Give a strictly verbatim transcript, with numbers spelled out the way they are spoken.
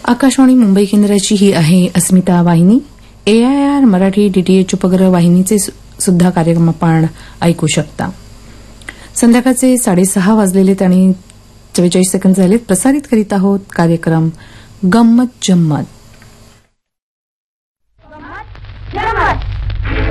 आकाशवाणी मुंबई केंद्राची ही आहे अस्मिता वाहिनी. एआयआर मराठी डीटीएच उपग्रह वाहिनीचे सुद्धा कार्यक्रम आपण ऐकू शकता. संध्याकाळचे साडेसहा वाजलेलेत आणि चव्वेचाळीस सेकंद झालेत. प्रसारित करीत आहोत कार्यक्रम गंमत जम्मत.